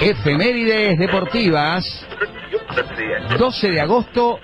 Efemérides deportivas. 12 de agosto.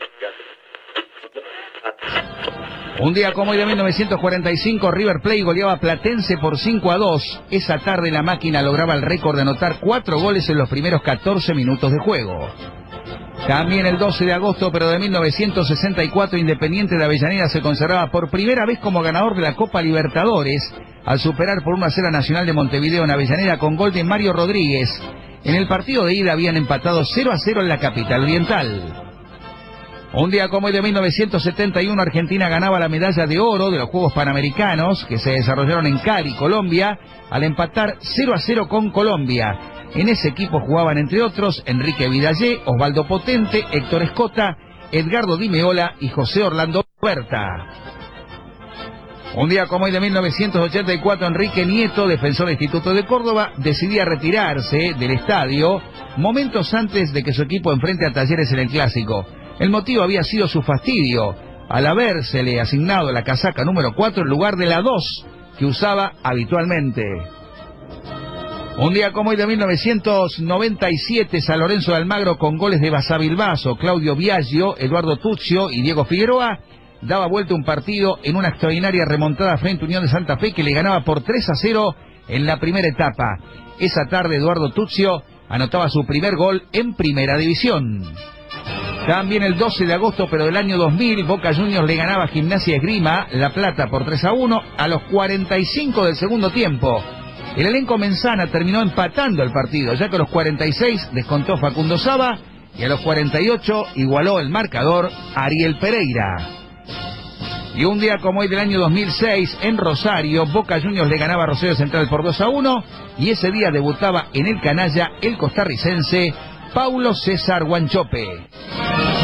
Un día como hoy de 1945, River Plate goleaba a Platense por 5-2. Esa tarde la máquina lograba el récord de anotar 4 goles en los primeros 14 minutos de juego. También el 12 de agosto, pero de 1964, Independiente de Avellaneda se consagraba por primera vez como ganador de la Copa Libertadores, al superar por 1-0 a Nacional de Montevideo en Avellaneda con gol de Mario Rodríguez. En el partido de ida habían empatado 0-0 en la capital oriental. Un día como hoy de 1971, Argentina ganaba la medalla de oro de los Juegos Panamericanos, que se desarrollaron en Cali, Colombia, al empatar 0-0 con Colombia. En ese equipo jugaban, entre otros, Enrique Vidallé, Osvaldo Potente, Héctor Escota, Edgardo Di Meola y José Orlando Huerta. Un día como hoy de 1984, Enrique Nieto, defensor del Instituto de Córdoba, decidía retirarse del estadio momentos antes de que su equipo enfrente a Talleres en el Clásico. El motivo había sido su fastidio al habérsele asignado la casaca número 4 en lugar de la 2 que usaba habitualmente. Un día como hoy de 1997, San Lorenzo de Almagro, con goles de Basavilbaso, Claudio Biagio, Eduardo Tuccio y Diego Figueroa, daba vuelta un partido en una extraordinaria remontada frente a Unión de Santa Fe, que le ganaba por 3-0 en la primera etapa. Esa tarde Eduardo Tuccio anotaba su primer gol en Primera División. También el 12 de agosto, pero del año 2000, Boca Juniors le ganaba a Gimnasia Esgrima La Plata por 3-1 a los 45 del segundo tiempo. El elenco Menzana terminó empatando el partido, ya que a los 46 descontó Facundo Saba y a los 48 igualó el marcador Ariel Pereira. Y un día como hoy del año 2006, en Rosario, Boca Juniors le ganaba a Rosario Central por 2-1 y ese día debutaba en el canalla el costarricense Paulo César Wanchope.